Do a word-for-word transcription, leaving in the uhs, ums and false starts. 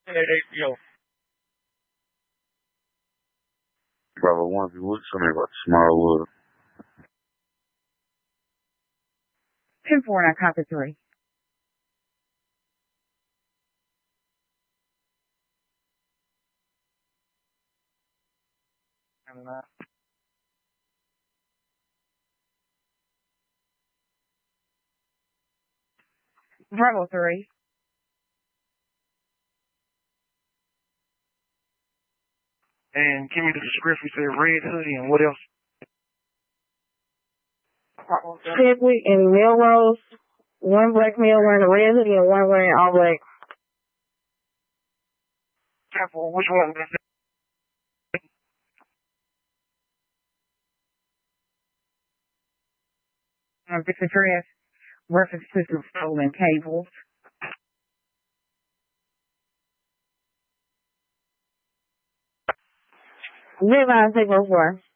Hey, hey, yo. Bravo one, if you would tell me about the Smallwood. ten four, and I copy three. And, uh, Bravo three. and give me the description. You said red hoodie and what else? Sedgwick and Melrose. One black male wearing a red hoodie and one wearing all black. Careful, which one? Um, this address reference to some stolen cables. Live on signal four.